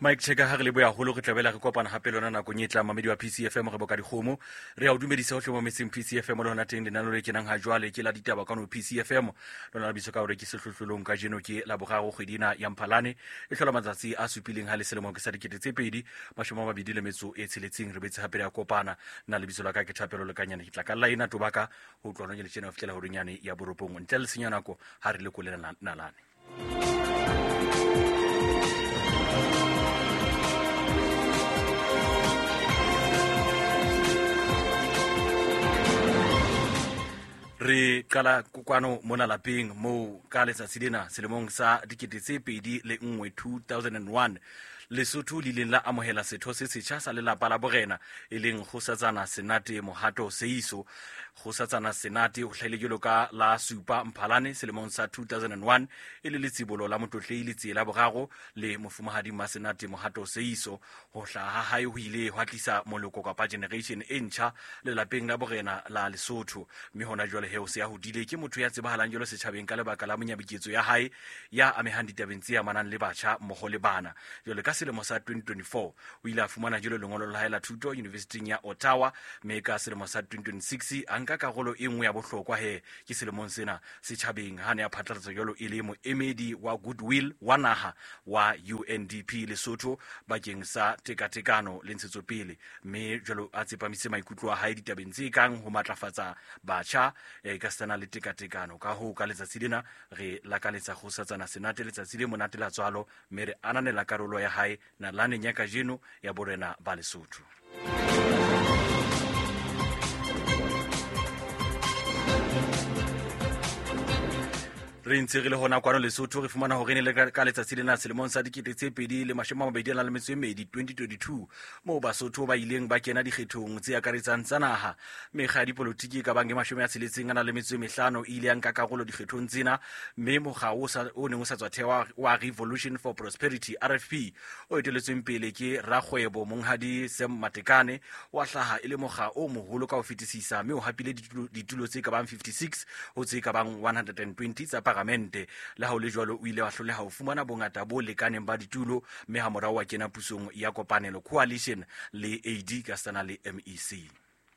Mike Cheka ha re le boya holo re tlabela re kopana hape lona nako nyetla mamedi wa PCFM re boka dikgomo re a o dumedisa ho tlomo metseng PCFM lona teng lenano le kenang ha jwale ke la ditaba ka no PCFM lona bitso ka hore ke sehlohlolong ka jeno ke la bogaro kgwedina ya Mphalane e hlola matsatsi a supileng ha le selemo ke sa dikete tse pedi mashome a mabedi le metso e tsheletseng re betse hape ya kopana nna le bitso la ka ke Thapelo le kanyana hitla ka line tobaka ho tlwana le tjena ho fitela hore nyane ya boropong ntle le senya nako ha re le kolela nalane. Re kala kokwano mona lapeng mo ka letsatsi lena selemong sa dikete tse pedi le nngwe 2001 Lesotho le ileng la amohela setho se setjha sa lelapa la borena e leng Kgosatsana Senate Mohato Seeiso. Kgosatsana Senate o hlahile jwalo ka la supa Mphalane selemong sa 2001 e le letsibolo la motlotlei le la boraro le mofumahadi ma Senate Mohato Seeiso. Ho hlaha hae ho ile ho tlisa moloko kapa generation e ntjha le lapeng la borena la Lesotho mme hona jwale heo se ya hodile ke motho ya tsebahalang jwalo setjhabeng ka lebaka la monyabiketso ya hae ya amehang ditabeng tse amanang le batjha mmoho le bana. Jwale ka selemo sa 2024 o ile a fumana jwalo lengolo la hae la thuto University ya Ottawa mme ka selemo sa 2026 a nka karolo e nngwe ya bohlokwa he ke selemong sena setjhabeng ha ne a phatlalatsa jwalo e le moemedi wa goodwill wa naha wa UNDP Lesotho bakeng sa tekatekano le ntshetsopele mme jwalo a tsepamise maikutlo a hae ditabeng tse kang ho matlafatsa batjha ka stana le tekatekano ka ho ka letsatsi lena re lakaletsa Kgosatsana Senate letsatsi le monate la tswalo mme re ananela karolo ya hae nalane nya kajeno ya borena ba Lesotho. Re ntse re le hona kwano Lesotho re fumana hore ne le ka letsatsi lena selemong sa dikete tse pedi le mashome a mabedi a le metso e medi 2022 moo Basotho ba ileng ba kena dikgethong tse akaretsang tsa naha mekga ya dipolotiki ka bang e mashome a tsheletseng a na le metso e mehlano ile ya nka karolo dikgethong tsena mme mokga o neng o sa tswa thewa wa Revolution for Prosperity RFP o eteletsweng pele ke rakgwebo monghadi Sam Matekane wa hlaha e le mokga o moholo ka ho fetisisa mme o hapile ditulo tse ka bang 56 ho tse ka bang 120 tsa parlamente le ha o le jwalo o ile wa hloleha ho fumana bongata bo lekaneng ba ditulo mme ha morao wa kena pusong ya kopanelo coalition le AD ka stana le MEC.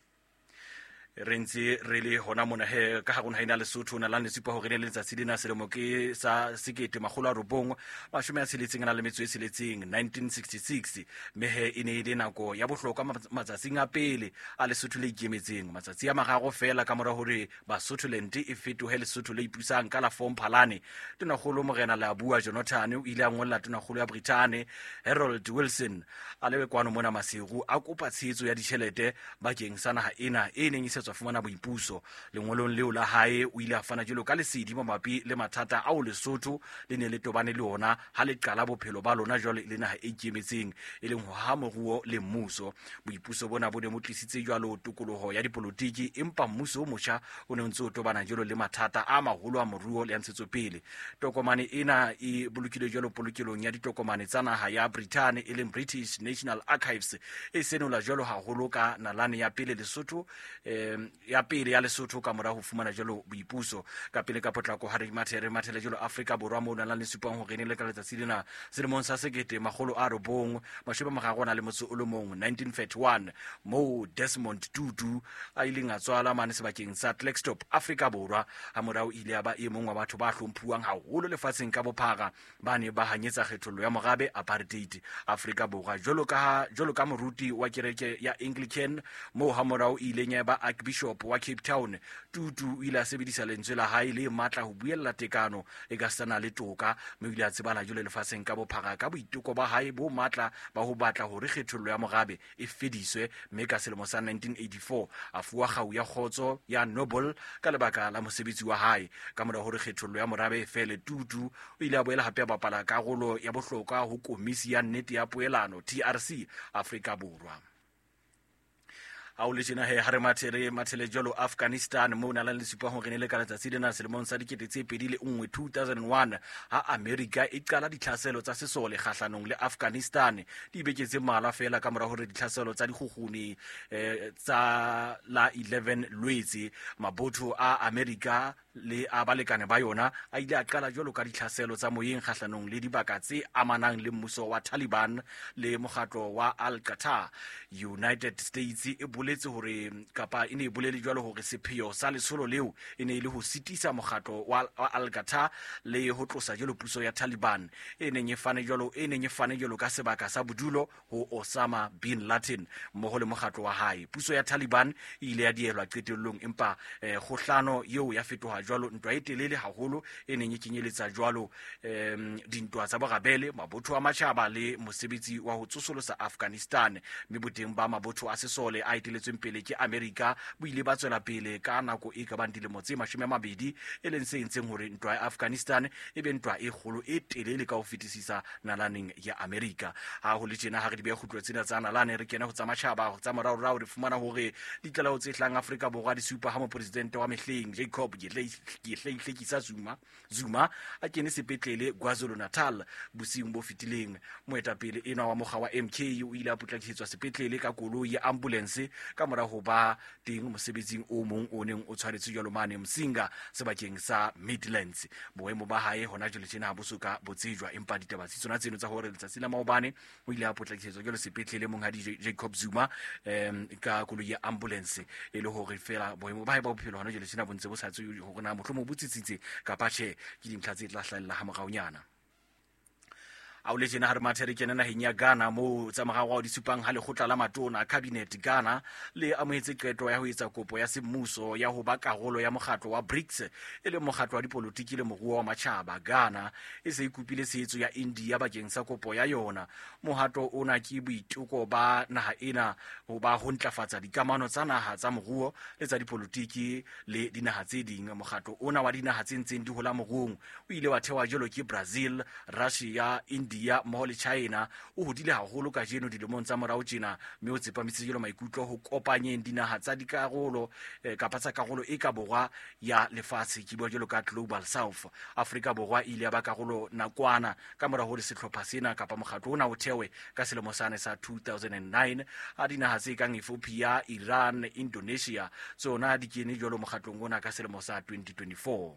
Re ntse re le hona mona he ka ha rona haina Lesotho na la ntsipa hore le letsatsi lena selemo ke sa sekete makgolo a robong mashome a tsheletseng na le metso e tsheletseng 1966 mme he e ne ile nako ya bohlokwa matsatsing a pele a Lesotho le ikemetseng matsatsi a mararo fela ka mora hore Basotholand e fetohe Lesotho le ipusang ka la Mphalane tonakgolo morena la bua Jonathan o ile a ngolla tonakgolo ya Britain Harold Wilson a le kwano mona Maseru a kopa tshehetso ya ditjhelete bakeng sa naha ena e neng tswa fumana boipuso lengolong leo la hae o ile a fana jelo ka lesedi mabapi le mathata ao Lesotho le ne le tobane le ona ha le qala bophelo ba lona jwale le naha e ikemetseng e leng ho ha moruo le mmuso boipuso bona bo ne mo tlisitse jwalo tokoloho ya dipolotiki empa mmuso o motjha o ne ntse o tobana jelo le mathata a maholo a moruo le ntshetsopele tokomane ena e bolokile jwalo polokelong ya ditokomane tsa naha ya Britain e leng British National Archives e senola jwalo haholo ka nalane ya pele Lesotho ya pele ya Lesotho ka mora ho fumana jalo boipuso ka pele ka potlako ha re mathele jalo Afrika Borwa mo nang le supang hore ne le ka letsatsi lena selemong sa sekete makgolo a robong mashome mararo na le motso o le mong 1931 mo Desmond Tutu a ileng a tswala mane sebakeng sa Klerksdorp Afrika Borwa ha morao ile ya ba e mong wa batho ba hlomphuwang haholo lefatsheng ka bophara ba ne ba hanyetsa kgethollo ya morabe apartheid Afrika Borwa jolo ka moruti wa kereke ya Anglican mo ha morao ile nya ba Archbishop wa Cape Town Tutu ile a sebedisa lentswe la hae le matla ho buella tekano e ka sana le toka mme ile a tsebala jole lefatsheng ka bophara ka boiteko ba hae bo matla ba ho batla hore kgethollo ya morabe e fediswe mme ka selemo sa 1984 a fuwa kgau ya khotso ya Nobel ka lebaka la mosebetsi wa hae ka mora hore kgethollo ya morabe e fele Tutu o ile a boela hape a bapala karolo ya bohlokwa ho komisi ya nnete ya poelano TRC Afrika Borwa. a o le tjena he ha re mathele jalo Afghanistan mo na le supa hore ne le ka letsatsi lena selemong sa dikete tse pedi le nngwe 2001 ha America e qala ditlhaselo tsa sesole khahlanong le Afghanistan di beketse mala fela ka mora hore ditlhaselo tsa dikguguni tsa la 11 Lwetse mabotho a America le a balekane ba yona a ile a qala jwalo ka ditlhaselo tsa moyeng kgahlanong le dibaka tse amanang le mmuso wa Taliban le mokgatlo wa Al-Qaeda. United States e boletse hore kapa ene e bolele jwalo hore sepheo sa lesolo leo ene ile ho sitisa mokgatlo wa Al-Qaeda le ho tlosa jwalo puso ya Taliban ene fane jwalo ka sebaka sa bodulo ho Osama bin Laden mmoho le mokgatlo wa hae. Puso ya Taliban ile ya dielwa qetellong empa kgohlano yeo ya fetoha jwalo ntwa e telele haholo ene e kenyeletsa jwalo dintwa tsa borabele, mabotho a matjhaba le mosebetsi wa ho tsosolosa Afghanistan. Mme boteng ba mabotho a sesole a eteletsweng pele ke Amerika bo ile ba tswela pele ka nako e ka bang dilemo tse 20 e leng se entseng hore ntwa ya Afghanistan e be ntwa e kgolo e telele ka ho fetisisa nalaneng ya Amerika. Ha ho le tjena ha re di be khutlo tsena tsa nalane re kena ho tsa matjhaba ho tsa morao re fumana hore ditlelao tse hlang Afrika Borwa di supa ha mopresidente wa mehleng Jacob Gedleyihlekisa Zuma a kene sepetlele KwaZulu-Natal bosiung bo fitileng. Moetapele ena wa mokga wa MK o ile a potlakisetswa sepetlele ka koloi ya ambulance ka mora ho ba teng mosebetsing o mong o neng o tshwaretswe jwalo mane Msinga sebakeng sa Midlands. Boemo ba hae hona jwale tjena bo soka botsejwa empa ditaba tsona tseno tsa hore letsatsi la maobane o ile a potlakisetswa jwalo sepetlele monghadi Jacob Zuma ka koloi ya ambulance e le hore fela boemo ba hae ba bophelo hona jwale tjena bo ntse bo sa tswe hore na mohlomong botsitsitse kapa tjhe ke dintlha tse tla hlahella ha moraonyana. A o le tjena ha re mathe re kena naheng ya Ghana moo tsa morao di supang ha lekgotla la matona cabinet Ghana le amohetse qeto ya ho etsa kopo ya semmuso ya ho ba karolo ya mokgatlo wa BRICS e le mokgatlo wa dipolotiki le moruo wa matjhaba. Ghana e se ikupile seetso ya India bakeng sa kopo ya yona. Mohato ona ke boiteko ba naha ena ho ba ho ntlafatsa dikamano tsa naha tsa moruo le tsa dipolotiki le dinaha tse ding. Mokgatlo ona wa dinaha tse ntseng di hola moruong o ile wa thewa jwalo ke Brazil, Russia, India mmoho le China o hodile haholo ka jeno dilemong tsa morao tjena mme o tsepamisitse jwalo maikutlo ho kopanyeng dinaha tsa dikarolo kapa tsa karolo e ka borwa ya lefatshe ke bua jwalo ka Global South. Afrika Borwa ile ya ba karolo nakwana ka mora hore sehlopha sena kapa mokgatlo ona o thewe ka selemo sane sa 2009 ha dinaha tse kang Ethiopia, Iran, Indonesia tsona di kene jwalo mokgatlong ona ka selemo sa 2024.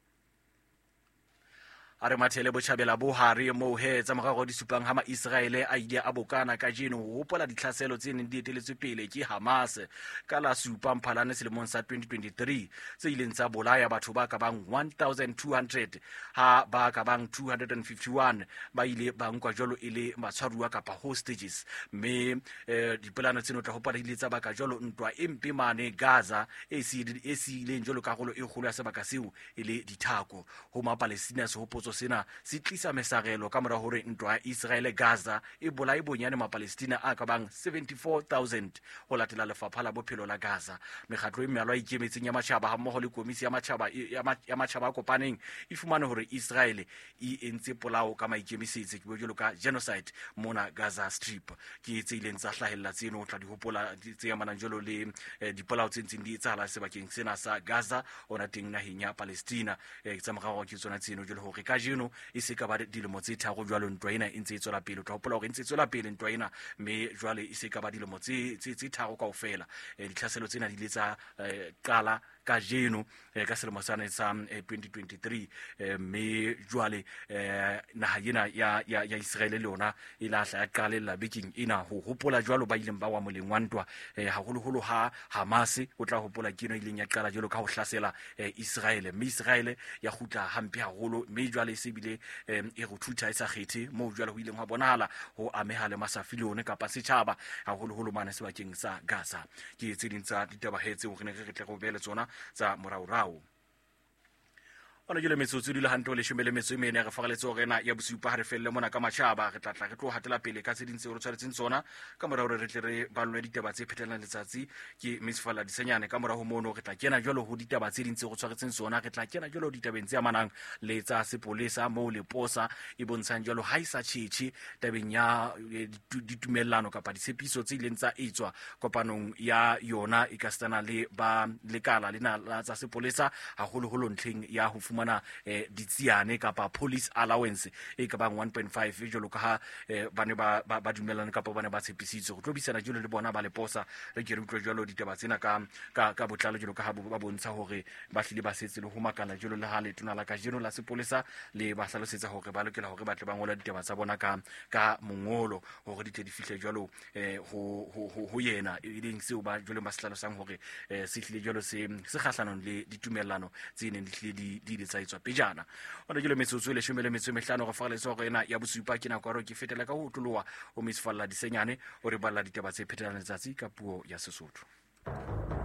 A re mathele botjhabela bo hare moo he tsa morao di supang ha Israele a ile a bokana ka jeno ho hopola ditlhaselo tse neng di eteletswe pele ke Hamas ka la supa Mphalane selemong sa 2023 tse ileng tsa bolaya batho ba ka bang 1200 ha ba ka bang 251 ba ile ba nkwa jwalo ile matshwaruwa kapa hostages. Mme dipolano tseno tla hopola ile tsa baka jwalo ntwa empe mane Gaza e sileng jwalo karolo e kgolo ya sebaka seo ile dithako ho Mapalestina sehopotso sena se tlisa mesarelo ka mora hore ntwa ya Israel Gaza e bolai bonyane Mapalestina a ka bang 74,000 ho latela lefapha la bophelo la Gaza. Mekgatlo e mmalwa ikemetseng ya matjhaba ha mmoho le komisi ya matjhaba a kopaneng e fumane hore Israel e entse polao ka maikemisetso ke bojelo ka genocide mona Gaza Strip. Ke tse ileng tsa hlahella tseno tla di hopola tse amanang jwalo le dipolao tse ntseng di etsahala sebakeng sena sa Gaza ona teng naheng ya Palestina. Tsa morao ke tsona tseno jwalo hore ka jeno e se ka ba dilemo tse tharo jwalo ntwa ena e ntse e tswela pele. Tla hopola hore e ntse e tswela pele ntwa ena mme jwale e se ka ba dilemo tse tharo kaofela. Ditlhaselo tsena di le tsa qala ka jeno ka selemo sane sa 2023 mme jwale naha ena ya Israel le yona e la hla ya qalella bekeng ena ho hopola jwalo ba ileng ba wa moleng wa ntwa haholoholo ha Hamas o tla hopola keno ileng ya qala jwalo ka ho hlasela Israel mme Israel ya khutla hampe haholo mme jwale se bile e go thutha e sa kgethe moo jwale ho ileng ha bonahala ho ameha le masafilone kapa setjhaba haholoholo mane sebakeng sa Gaza. Ke tse ding tsa ditaba hetse hore ne re tle go bele tsona tsa moraorao. Ona jule metsotso di le hanto le shumele metso e mene re fagaletse hore na ya bosupa ha re felle mona ka matjhaba re tlatla re tlo hatela pele ka tseding tse re tshwaretseng tsona ka mora hore re tle re balwe ditaba tse phetelang letsatsi ke Miss Fala Disenyane ka mora ho mono re tla kena jwalo ho ditaba tse ding tse re tshwaretseng tsona re tla kena jwalo ditabeng tse amanang le tsa sepolesa mo le posa e bontshang jwalo ha isa tjhetjhe tabeng ya ditumellano kapa ditshepiso tse ileng tsa etswa kopanong ya yona e ka stana le ba lekala lena la tsa sepolesa haholoholo ntlheng ya ho fumana ditsiane kapa police allowance e ka bang 1.5 jalo ka ha ba ne ba dumelana kapa ba ne ba tshepisitse go tlobisana jalo le bona ba le posa re ke re utlwa jalo ditaba tsena ka botlalo jalo ka ha ba bontsha hore ba hlile ba setse le ho makala jalo le ha le tona la ka jeno la sepolesa le ba hlalosetsa hore ba lokela hore ba tle ba ngola ditaba tsa bona ka mongolo hore di tle di fihle jalo ho yena e leng seo ba jalo ba hlalosang hore se hlile jalo se kgahlanong le ditumellano tse neng di hlile di le tsaitswa pejana ona jalo metsotso le 15 go faletsa go ena ya bosupa ke nako ro ke fetela ka ho tlowa o misfalla disenyane o re balla ditaba tse phetelang letsatsi ka puo ya Sesotho.